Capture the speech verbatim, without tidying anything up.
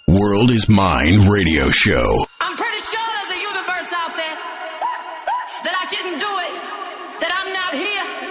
World is Mine radio show. I'm pretty sure there's a universe out there that I didn't do it, that I'm not here.